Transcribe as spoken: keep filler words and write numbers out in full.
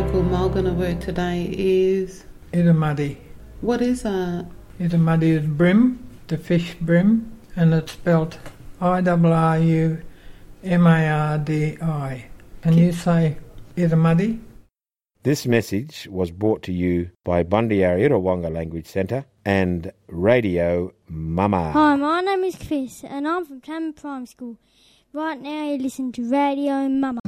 local Mulgana word today is... Idamuddy. What is that? Idamuddy is brim, the fish brim, and it's spelt I R R U M A R D I. Can you say Idamuddy? This message was brought to you by Bundyarra Irawanga Language Centre and Radio Mama. Hi, my name is Chris and I'm from Tamworth Primary School. Right now you listen to Radio Mama.